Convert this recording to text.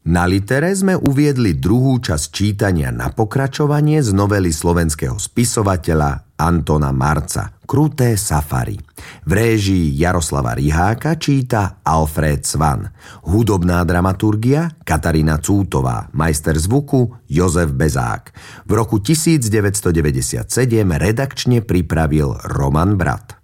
Na litere sme uviedli druhú časť čítania na pokračovanie z novely slovenského spisovateľa Antona Marca Kruté safari. V réžii Jaroslava Riháka číta Alfred Svan. Hudobná dramaturgia Katarína Cútová. Majster zvuku Jozef Bezák. V roku 1997 redakčne pripravil Roman Brat.